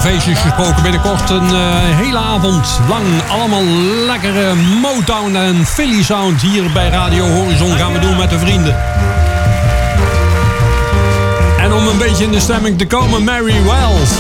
feestjes gesproken. Binnenkort een hele avond lang. Allemaal lekkere Motown en Philly sound hier bij Radio Horizon gaan we doen met de vrienden. En om een beetje in de stemming te komen, Mary Wells.